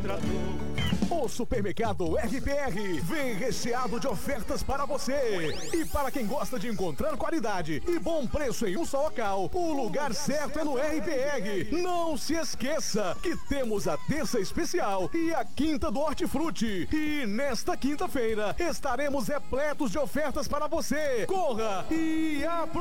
O supermercado RPR vem recheado de ofertas para você. E para quem gosta de encontrar qualidade e bom preço em um só local, o lugar certo é no RPR. Não se esqueça que temos a terça especial e a quinta do hortifruti. E nesta quinta-feira estaremos repletos de ofertas para você. Corra e aproveite!